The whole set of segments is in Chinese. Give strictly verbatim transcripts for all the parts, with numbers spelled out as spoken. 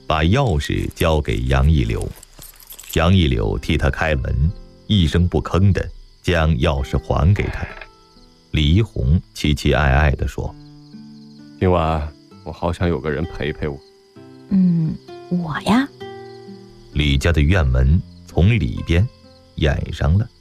把钥匙交给杨一柳。杨一柳替他开门，一声不吭地将钥匙还给他。李一红期期艾艾地说： 今晚我好想有个人陪陪我。 嗯，我呀。 李家的院门从里边掩上了。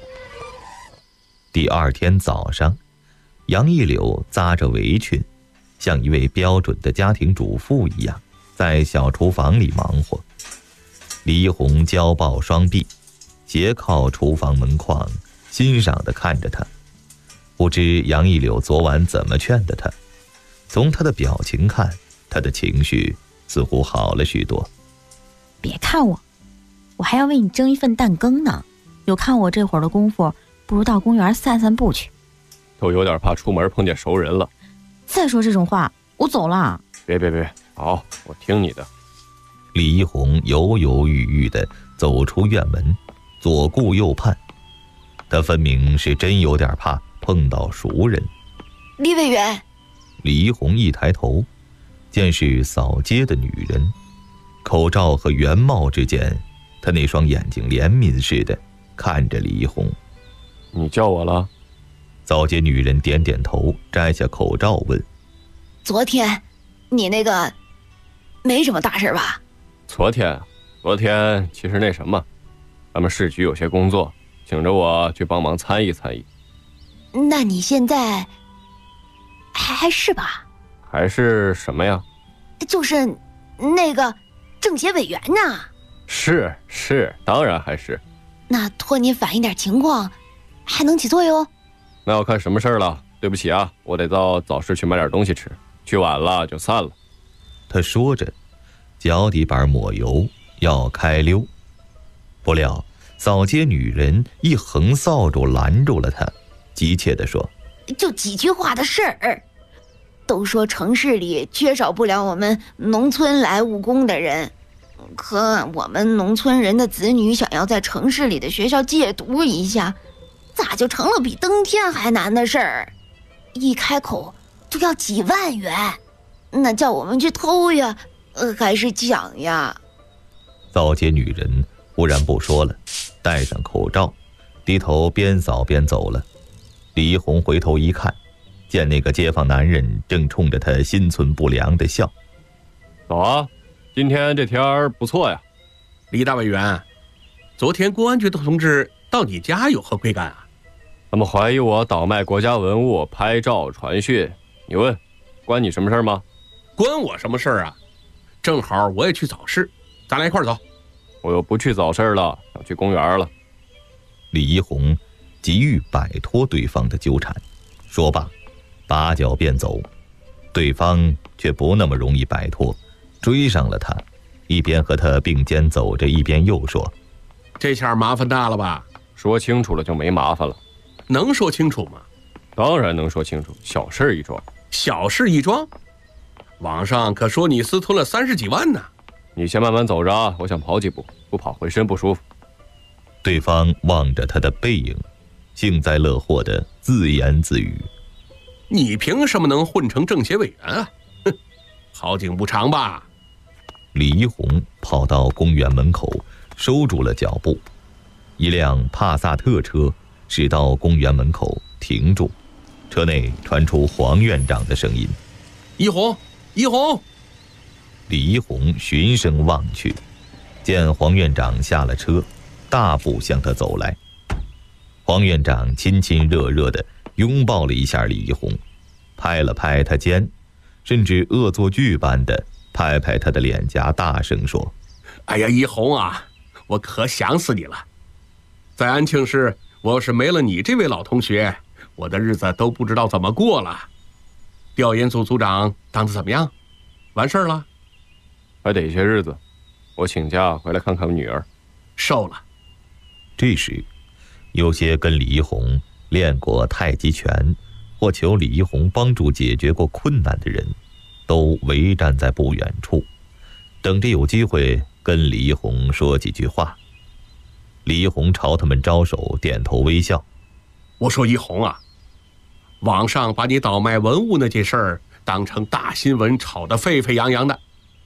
第二天早上，杨一柳扎着围裙，像一位标准的家庭主妇一样，在小厨房里忙活。李一红交抱双臂，斜靠厨房门框，欣赏地看着他。不知杨一柳昨晚怎么劝的他，从他的表情看，他的情绪似乎好了许多。 别看我，我还要为你蒸一份蛋羹呢。有看我这会儿的功夫，不如到公园散散步去。 都有点怕出门碰见熟人了。 再说这种话，我走了。 别别别，好，我听你的。 李一红犹犹豫豫地走出院门，左顾右盼，他分明是真有点怕碰到熟人。 李委员。 李一红一抬头，见是扫街的女人，口罩和圆帽之间，她那双眼睛怜悯似的看着李一红。 你叫我了？ 扫街女人点点头，摘下口罩问： 昨天你那个没什么大事吧？ 昨天昨天其实那什么，咱们市局有些工作，请着我去帮忙参与参与。 那你现在还还是吧？ 还是什么呀？ 就是那个政协委员呢。 是是，当然还是。 那托你反映点情况，还能起作用？ 那要看什么事儿了。对不起啊，我得到早市去买点东西吃，去晚了就散了。 他说着，脚底板抹油，要开溜。不料扫街女人一横扫帚拦住了他，急切地说： 就几句话的事儿。都说城市里缺少不了我们农村来务工的人，可我们农村人的子女想要在城市里的学校借读一下，咋就成了比登天还难的事儿？一开口就要几万元，那叫我们去偷呀，呃，还是抢呀？ 扫街女人忽然不说了，戴上口罩，低头边扫边走了。李一红回头一看，见那个街坊男人正冲着他心存不良的笑。 走啊，今天这天儿不错呀。 李大委员，昨天公安局的同志到你家有何贵干啊？ 他们怀疑我倒卖国家文物，拍照传讯。你问，关你什么事吗？ 关我什么事啊？正好我也去早市，咱俩一块走。 我又不去早市了，想去公园了。 李一红急于摆脱对方的纠缠，说罢拔脚便走。对方却不那么容易摆脱，追上了他，一边和他并肩走着，一边又说： 这下麻烦大了吧？ 说清楚了就没麻烦了。 能说清楚吗？ 当然能说清楚，小事一桩。 小事一桩？网上可说你私吞了三十几万呢。 你先慢慢走着，我想跑几步，不跑浑身不舒服。 对方望着他的背影，幸灾乐祸的自言自语： 你凭什么能混成政协委员啊？哼，好景不长吧？ 李一红跑到公园门口，收住了脚步。一辆帕萨特车驶到公园门口停住，车内传出黄院长的声音： 一红，一红。 李一红循声望去，见黄院长下了车，大步向他走来。黄院长亲亲热热地拥抱了一下李一红，拍了拍他肩，甚至恶作剧般的拍拍他的脸颊，大声说： 哎呀，一红啊，我可想死你了。在安庆市，我要是没了你这位老同学，我的日子都不知道怎么过了。调研组组长当得怎么样？完事儿了？ 还得些日子，我请假回来看看女儿。 瘦了。 这时有些跟李一红练过太极拳或求李一红帮助解决过困难的人，都围站在不远处，等着有机会跟李一红说几句话。李一红朝他们招手，点头微笑。 我说一红啊，网上把你倒卖文物那件事儿当成大新闻，炒得沸沸扬扬的。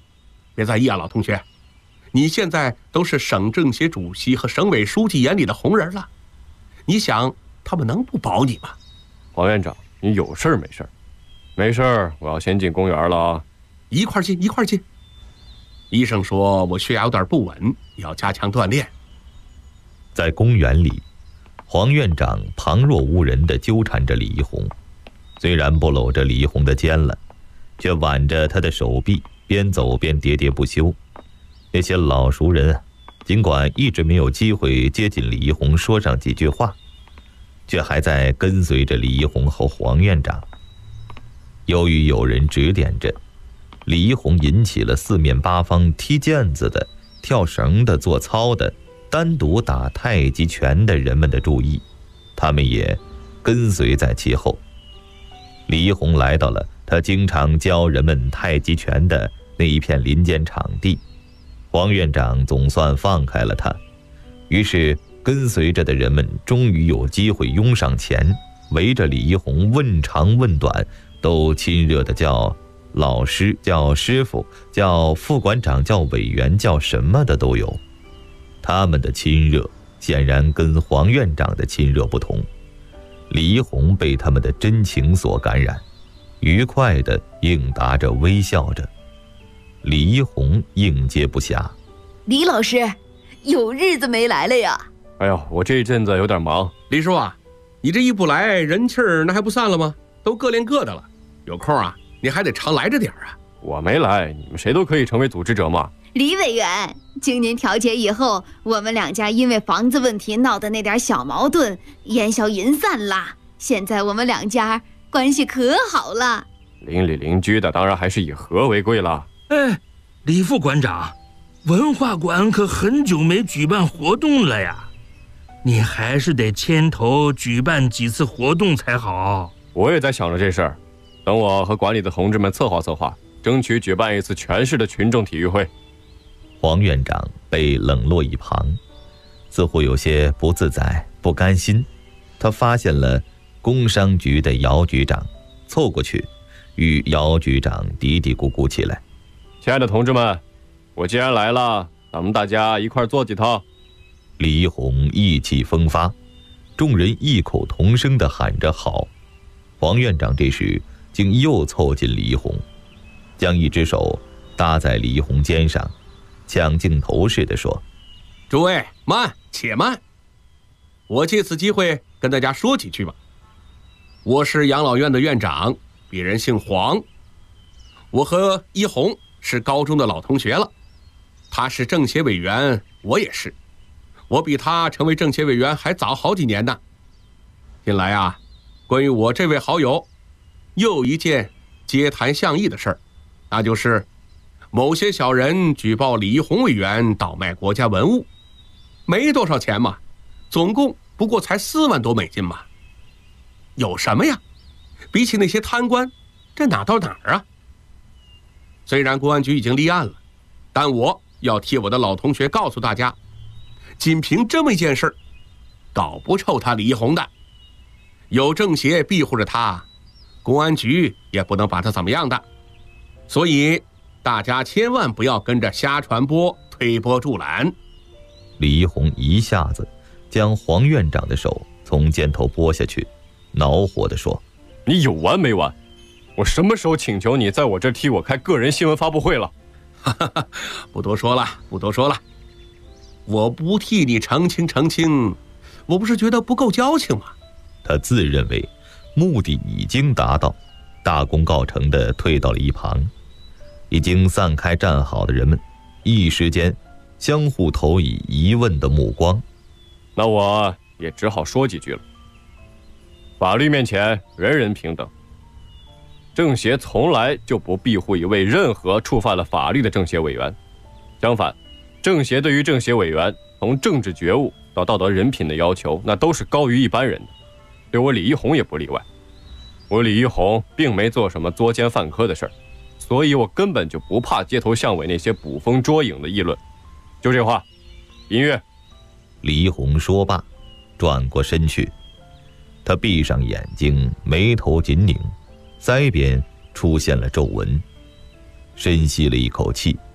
别在意啊，老同学，你现在都是省政协主席和省委书记眼里的红人了，你想他们能不保你吗？ 黄院长，你有事儿没事儿？没事儿，我要先进公园了啊。 一块进，一块进。医生说我血压有点不稳，要加强锻炼。 在公园里，黄院长旁若无人地纠缠着李一红，虽然不搂着李一红的肩了，却挽着他的手臂，边走边喋喋不休。那些老熟人啊，尽管一直没有机会接近李一红说上几句话，却还在跟随着李一红和黄院长。由于有人指点着，李一红引起了四面八方踢毽子的、跳绳的、做操的、单独打太极拳的人们的注意，他们也跟随在其后。李一红来到了他经常教人们太极拳的那一片林间场地，黄院长总算放开了他，于是跟随着的人们终于有机会拥上前，围着李一红问长问短，都亲热的叫老师，叫师傅，叫副馆长，叫委员，叫什么的都有。他们的亲热显然跟黄院长的亲热不同。李一红被他们的真情所感染，愉快地应答着，微笑着。李一红应接不暇。 李老师，有日子没来了呀？ 哎呦，我这一阵子有点忙。 李叔啊，你这一不来，人气儿那还不散了吗？都各练各的了，有空啊你还得常来着点啊。 我没来，你们谁都可以成为组织者嘛。 李委员，经您调解以后，我们两家因为房子问题闹的那点小矛盾烟消云散啦，现在我们两家关系可好了。 邻里邻居的当然还是以和为贵了。 哎，李副馆长，文化馆可很久没举办活动了呀，你还是得牵头举办几次活动才好。 我也在想着这事儿，等我和馆里的同志们策划策划，争取举办一次全市的群众体育会。 黄院长被冷落一旁，似乎有些不自在、不甘心。他发现了工商局的姚局长，凑过去与姚局长嘀嘀咕咕起来。 亲爱的同志们，我既然来了，咱们大家一块做几套。 李一红意气风发，众人异口同声地喊着好。黄院长这时竟又凑近李一红，将一只手搭在李一红肩上，抢镜头似的说： 诸位慢，且慢，我借此机会跟大家说几句吧。我是养老院的院长，别人姓黄，我和一红是高中的老同学了，他是政协委员，我也是，我比他成为政协委员还早好几年呢。近来啊，关于我这位好友又一件街谈巷议的事儿，那就是某些小人举报李一红委员倒卖国家文物，没多少钱嘛，总共不过才四万多美金嘛。有什么呀？比起那些贪官，这哪到哪儿啊？虽然公安局已经立案了，但我要替我的老同学告诉大家，仅凭这么一件事，搞不臭他李一红的。有政协庇护着他，公安局也不能把他怎么样的。所以大家千万不要跟着瞎传播、推波助澜。 李一红一下子将黄院长的手从肩头拨下去，恼火地说： 你有完没完？我什么时候请求你在我这替我开个人新闻发布会了？ 不多说了，不多说了。我不替你澄清澄清，我不是觉得不够交情吗？ 他自认为目的已经达到，大功告成地退到了一旁。已经散开站好的人们一时间相互投以疑问的目光。 那我也只好说几句了。法律面前人人平等，政协从来就不庇护一位任何触犯了法律的政协委员，相反，政协对于政协委员从政治觉悟到道德人品的要求，那都是高于一般人的，对我李一红也不例外。我李一红并没做什么作奸犯科的事儿，所以我根本就不怕街头巷尾那些捕风捉影的议论。就这话，音乐。 李一红说罢，转过身去，他闭上眼睛，眉头紧拧，腮边出现了皱纹，深吸了一口气，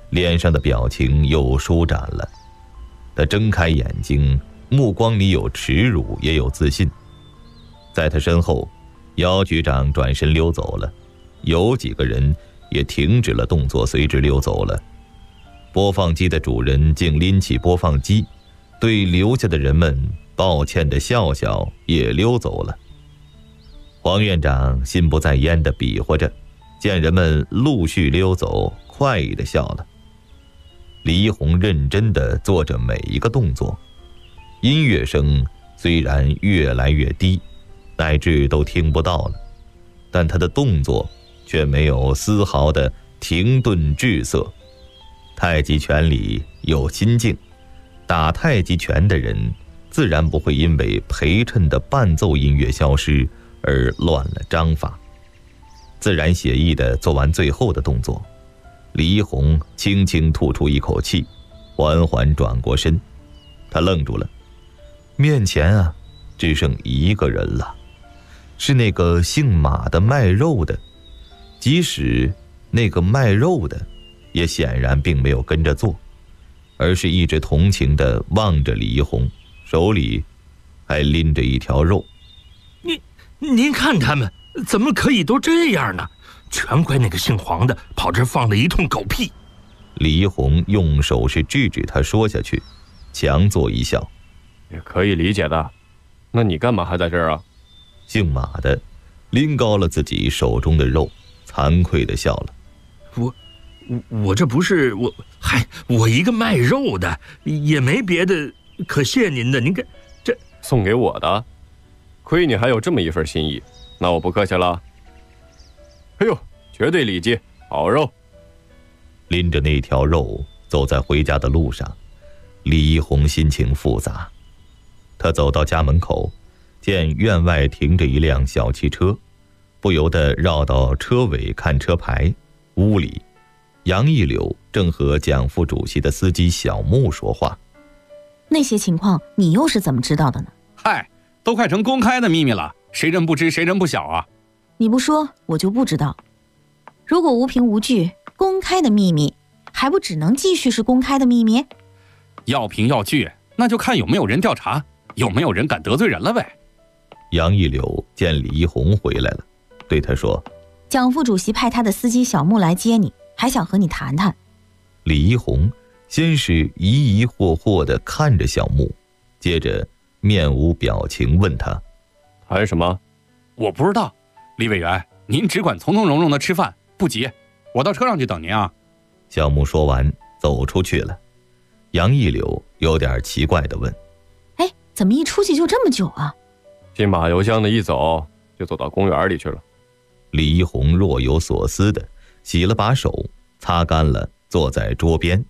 脸上的表情又舒展了。他睁开眼睛，目光里有耻辱，也有自信。在他身后，姚局长转身溜走了，有几个人也停止了动作，随之溜走了。播放机的主人竟拎起播放机，对留下的人们抱歉地笑笑，也溜走了。黄院长心不在焉地比划着，见人们陆续溜走，快意地笑了。李一红认真地做着每一个动作，音乐声虽然越来越低，乃至都听不到了，但他的动作却没有丝毫的停顿滞涩。太极拳里有心境，打太极拳的人自然不会因为陪衬的伴奏音乐消失而乱了章法。自然写意地做完最后的动作，李一红轻轻吐出一口气，缓缓转过身。他愣住了，面前啊，只剩一个人了，是那个姓马的卖肉的。即使那个卖肉的也显然并没有跟着做，而是一直同情地望着李一红，手里还拎着一条肉。 您您看他们怎么可以都这样呢？全怪那个姓黄的跑这儿放了一通狗屁。 李一红用手势制止他说下去，强作一笑。 也可以理解的，那你干嘛还在这儿啊？ 姓马的拎高了自己手中的肉，惭愧地笑了。 我我我这不是我，嗨，我一个卖肉的，也没别的可谢您的。您看这送给我的，亏你还有这么一份心意，那我不客气了。哎呦，绝对礼记，好肉。 拎着那条肉走在回家的路上，李一红心情复杂。他走到家门口，见院外停着一辆小汽车，不由得绕到车尾看车牌。屋里，杨一柳正和蒋副主席的司机小木说话。 那些情况你又是怎么知道的呢？ 嗨，都快成公开的秘密了，谁人不知谁人不晓啊。 你不说我就不知道。如果无凭无据，公开的秘密还不只能继续是公开的秘密？ 要凭要据，那就看有没有人调查，有没有人敢得罪人了呗。 杨一柳见李一红回来了，对他说： 蒋副主席派他的司机小木来接你，还想和你谈谈。 李一红先是疑疑惑惑地看着小木，接着面无表情问他： 谈什么？ 我不知道，李委员，您只管从从容容地吃饭，不急，我到车上去等您啊。 小木说完走出去了。杨一柳有点奇怪地问： 哎，怎么一出去就这么久啊？ 新马邮箱的一走就走到公园里去了。 李一红若有所思地洗了把手，擦干了，坐在桌边。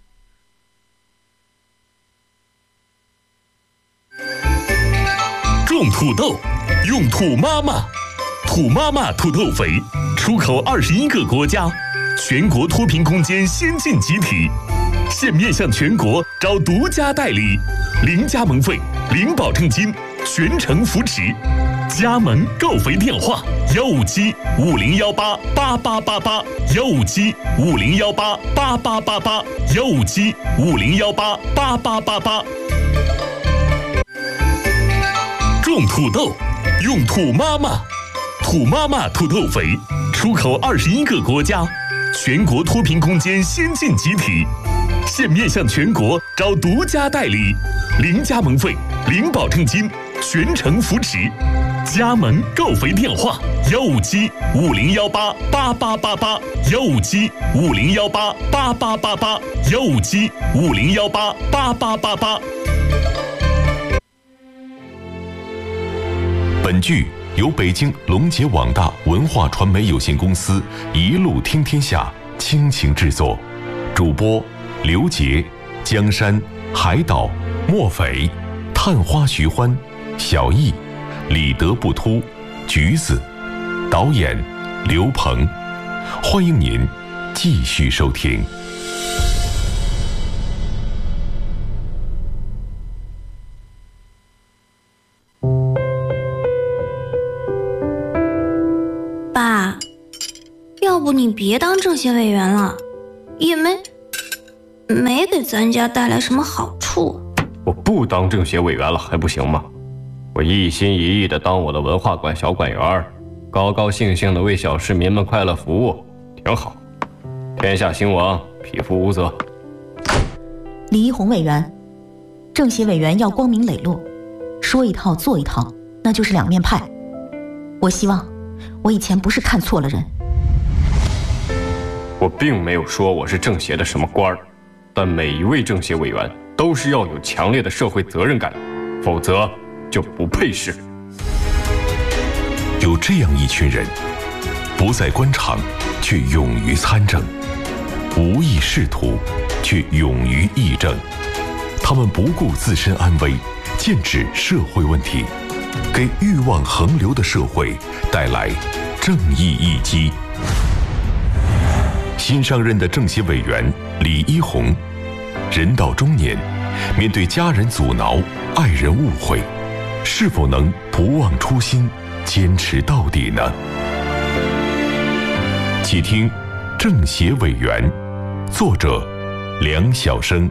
种土豆用土妈妈，土妈妈土豆肥出口二十一个国家，全国脱贫攻坚先进集体，现面向全国招独家代理，零加盟费，零保证金，全程扶持。加盟购肥电话：幺五七五零幺八八八八八，幺五七五零幺八八八八八，幺五七五零幺八八八八八。种土豆用土妈妈，土妈妈土豆肥出口二十一个国家，全国脱贫攻坚先进集体，现面向全国招独家代理，零加盟费，零保证金，全程扶持。加盟购肥电话：幺五七五零幺八八八八八，幺五七五零幺八八八八八，幺五七五零幺八八八八八。本剧由北京龙杰网大文化传媒有限公司一路听天下倾情制作，主播刘杰、江山、海岛、莫匪、探花徐欢、小易、李德不突、橘子，导演刘鹏。欢迎您继续收听。 爸，要不你别当政协委员了，也没没给咱家带来什么好处。 我不当政协委员了还不行吗？我一心一意地当我的文化馆小馆员，高高兴兴地为小市民们快乐服务，挺好。天下兴亡，匹夫无责。 李一红委员，政协委员要光明磊落，说一套做一套，那就是两面派。我希望我以前不是看错了人。 我并没有说我是政协的什么官儿，但每一位政协委员都是要有强烈的社会责任感，否则就不配事。 有这样一群人，不在官场，却勇于参政；无意仕途，却勇于议政。他们不顾自身安危，剑指社会问题，给欲望横流的社会带来正义一击。新上任的政协委员李一红，人到中年，面对家人阻挠、爱人误会，是否能不忘初心，坚持到底呢？请听《政协委员》，作者梁晓声。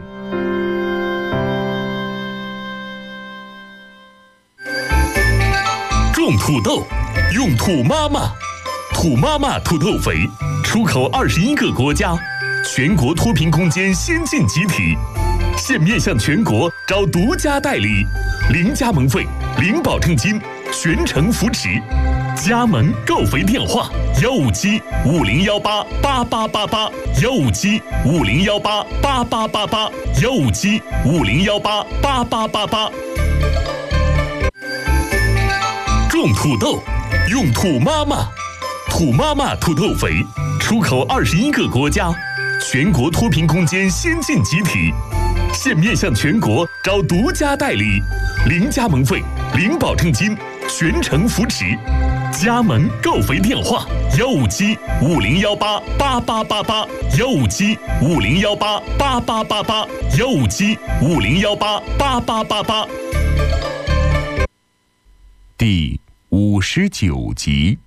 种土豆，用土妈妈，土妈妈土豆肥，出口二十一个国家，全国脱贫攻坚先进集体，现面向全国招独家代理，零加盟费，零保证金，全程扶持。加盟购肥电话：幺五七五零幺八八八八八，幺五七五零幺八八八八八，幺五七五零幺八八八八八。种土豆，用土妈妈，土妈妈土豆肥，出口二十一个国家，全国脱贫攻坚先进集体，现面向全国招独家代理，零加盟费，零保证金，全程扶持。加盟购肥电话：幺五七五零幺八八八八八，幺五七五零幺八八八八八，幺五七五零幺八八八八八。第五十九集。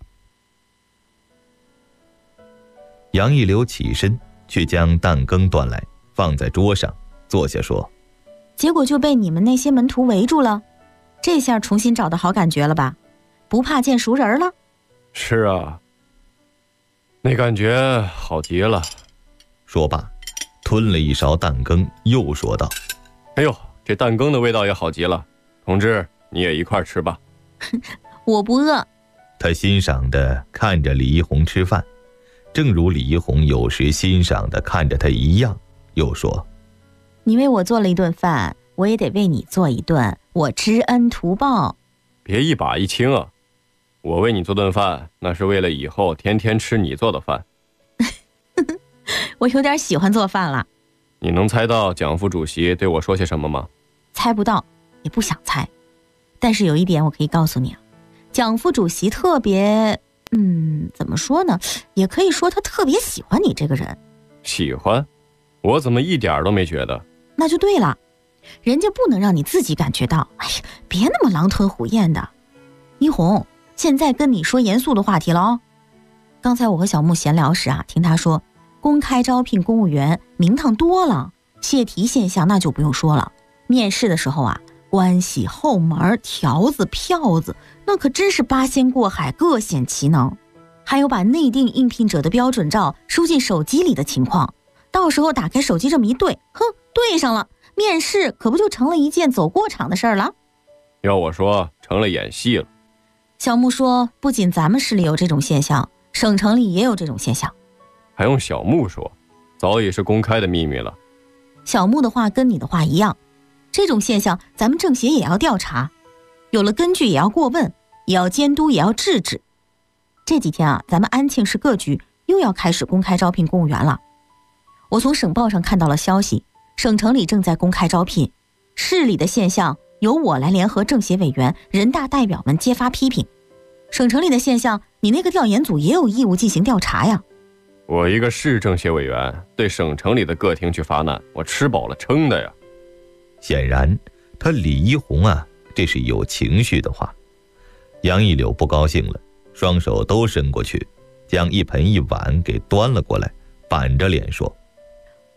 杨一流起身去将蛋羹端来，放在桌上，坐下说： 结果就被你们那些门徒围住了，这下重新找到好感觉了吧？不怕见熟人了？ 是啊，那感觉好极了。 说罢，吞了一勺蛋羹，又说道： 哎呦，这蛋羹的味道也好极了，同志，你也一块吃吧。 我不饿。 他欣赏地看着李一红吃饭，正如李一红有时欣赏地看着他一样，又说： 你为我做了一顿饭，我也得为你做一顿，我知恩图报。 别一把一清啊，我为你做顿饭，那是为了以后天天吃你做的饭。 我有点喜欢做饭了。 你能猜到蒋副主席对我说些什么吗？ 猜不到，也不想猜。但是有一点我可以告诉你啊，蒋副主席特别，嗯，怎么说呢？也可以说他特别喜欢你这个人。 喜欢？我怎么一点都没觉得？ 那就对了，人家不能让你自己感觉到。哎呀，别那么狼吞虎咽的。一红，现在跟你说严肃的话题了哦。刚才我和小木闲聊时啊，听他说公开招聘公务员名堂多了，泄题现象那就不用说了。面试的时候啊，关系后门条子票子那可真是八仙过海，各显其能。还有把内定应聘者的标准照输进手机里的情况，到时候打开手机这么一对，哼，对上了，面试可不就成了一件走过场的事儿了？ 要我说，成了演戏了。 小木说，不仅咱们市里有这种现象，省城里也有这种现象。 还用小木说？早已是公开的秘密了。 小木的话跟你的话一样，这种现象咱们政协也要调查，有了根据也要过问，也要监督，也要制止。这几天啊，咱们安庆市各局又要开始公开招聘公务员了。我从省报上看到了消息，省城里正在公开招聘，市里的现象由我来联合政协委员、人大代表们揭发批评。省城里的现象，你那个调研组也有义务进行调查呀。 我一个市政协委员对省城里的个厅去发难，我吃饱了撑的呀。 显然他李一红啊，这是有情绪的话。杨一柳不高兴了，双手都伸过去，将一盆一碗给端了过来，板着脸说：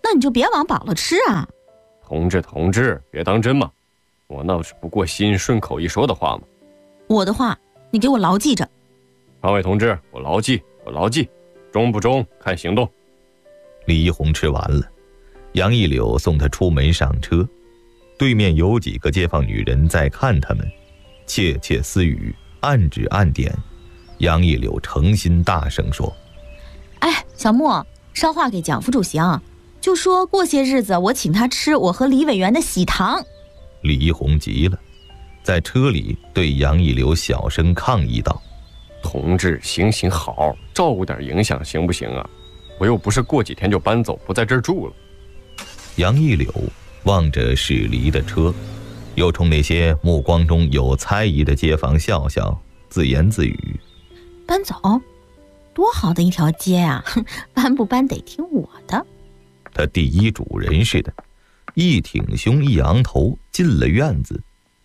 那你就别往饱了吃啊。 同志同志，别当真嘛，我那是不过心顺口一说的话嘛。 我的话你给我牢记着。 常委同志，我牢记，我牢记，忠不忠看行动。 李一红吃完了，杨一柳送他出门上车，对面有几个街坊女人在看他们，窃窃私语，暗指暗点。杨一柳诚心大声说： 哎，小木，捎话给蒋副主席啊，就说过些日子我请他吃我和李委员的喜糖。 李一红急了，在车里对杨一柳小声抗议道： 同志，行行好，照顾点影响行不行啊？我又不是过几天就搬走，不在这儿住了。 杨一柳望着驶离的车，又冲那些目光中有猜疑的街坊笑笑，自言自语： 搬走？多好的一条街啊，搬不搬得听我的。 他第一主人似的，一挺胸一扬头进了院子。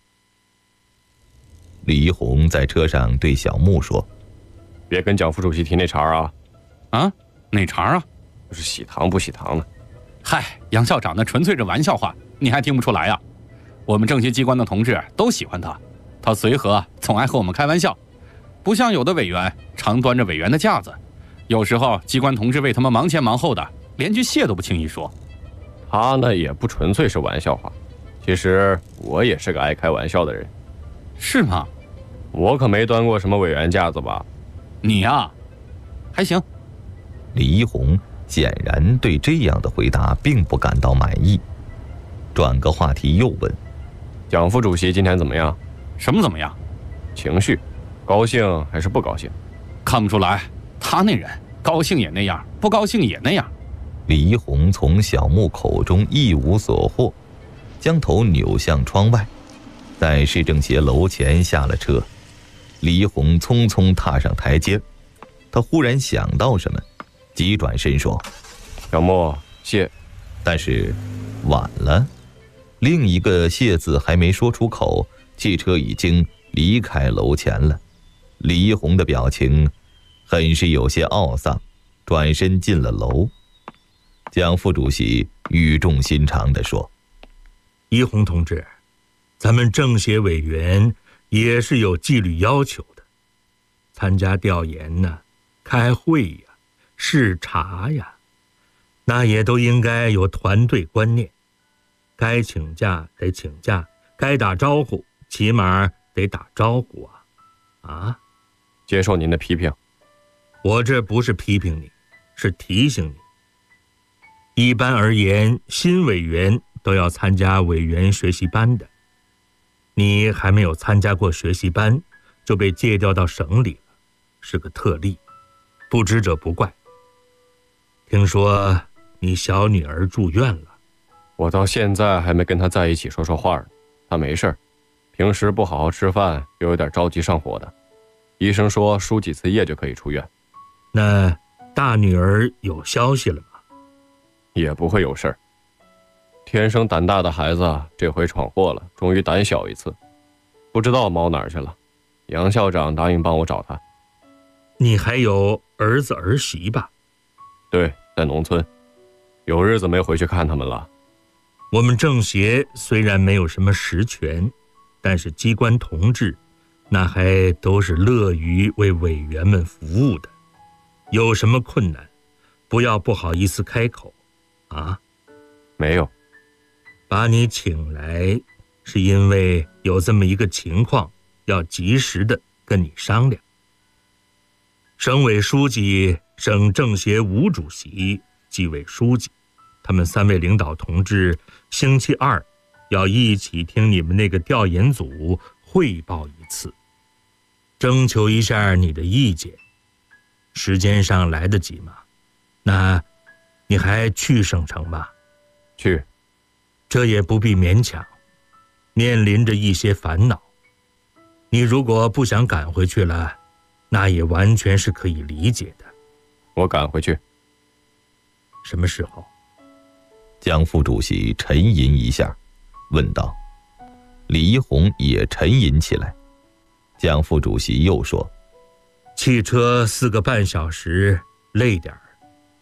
李一红在车上对小木说： 别跟蒋副主席提那茬啊。 啊？哪茬啊？ 就是喜糖不喜糖的。 嗨，杨校长那纯粹是玩笑话，你还听不出来啊？我们政协机关的同志都喜欢他，他随和，总爱和我们开玩笑，不像有的委员常端着委员的架子，有时候机关同志为他们忙前忙后的，连句谢都不轻易说。 他呢也不纯粹是玩笑话，其实我也是个爱开玩笑的人。 是吗？ 我可没端过什么委员架子吧？ 你呀、啊，还行。 李一红显然对这样的回答并不感到满意，转个话题又问： 蒋副主席今天怎么样？ 什么怎么样？ 情绪，高兴还是不高兴？ 看不出来，他那人高兴也那样，不高兴也那样。 李一红从小木口中一无所获，将头扭向窗外，在市政协楼前下了车。李一红匆匆踏上台阶，他忽然想到什么，急转身说： 小木，谢。 但是晚了，另一个谢字还没说出口，汽车已经离开楼前了。李一红的表情很是有些懊丧，转身进了楼。蒋副主席语重心长地说： 一红同志，咱们政协委员也是有纪律要求的，参加调研呢，开会呀，视察呀，那也都应该有团队观念，该请假得请假，该打招呼起码得打招呼啊！啊， 接受您的批评。 我这不是批评你，是提醒你。一般而言，新委员都要参加委员学习班的，你还没有参加过学习班，就被借调到省里了，是个特例，不知者不怪。听说你小女儿住院了， 我到现在还没跟她在一起说说话呢。她没事儿，平时不好好吃饭，又有点着急上火的，医生说输几次液就可以出院。 那大女儿有消息了吗？ 也不会有事儿。天生胆大的孩子这回闯祸了，终于胆小一次，不知道猫哪儿去了。杨校长答应帮我找他。 你还有儿子儿媳吧？ 对，在农村，有日子没回去看他们了。 我们政协虽然没有什么实权，但是机关同志那还都是乐于为委员们服务的，有什么困难不要不好意思开口啊。 没有， 把你请来是因为有这么一个情况，要及时的跟你商量。省委书记、省政协吴主席、纪委书记，他们三位领导同志星期二要一起听你们那个调研组汇报一次，征求一下你的意见。时间上来得及吗？那你还去省城吗？ 去。 这也不必勉强，面临着一些烦恼。你如果不想赶回去了，那也完全是可以理解的。 我赶回去。 什么时候？ 蒋副主席沉吟一下，问道。李一红也沉吟起来。蒋副主席又说： 汽车四个半小时，累点儿，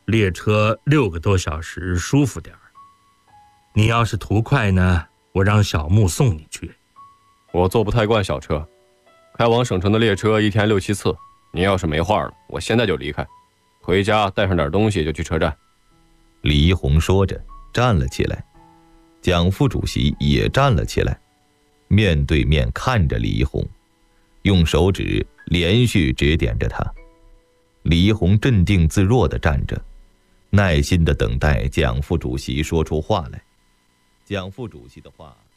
列车六个多小时舒服点儿。你要是图快呢，我让小木送你去。 我坐不太惯小车，开往省城的列车一天六七次。您要是没话了，我现在就离开，回家带上点东西就去车站。 李一红说着站了起来，蒋副主席也站了起来，面对面看着李一红，用手指连续指点着他。李一红镇定自若地站着，耐心地等待蒋副主席说出话来。蒋副主席的话